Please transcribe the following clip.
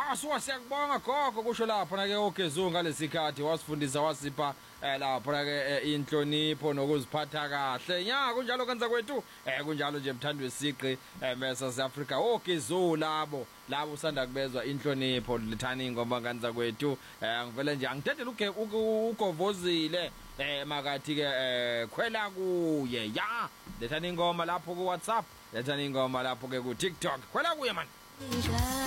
Ya siyakubonga gogo kusho lapho na ke oGezungu ngalesikhathi wasifundisa wasipha lapho na ke inhlonipho nokuziphatha kahle. Ya kunjalo kanza kwethu kunjalo nje mthandi wesiqi eSouth Africa oGezungu labo usanda kubezwa inhlonipho lithani ingoma kanza kwethu ngivele nje angithethele ugovozile makathi ke khwela kuye ya lethani ingoma lapho ku WhatsApp lethani ingoma lapho ke ku TikTok khwela kuye man.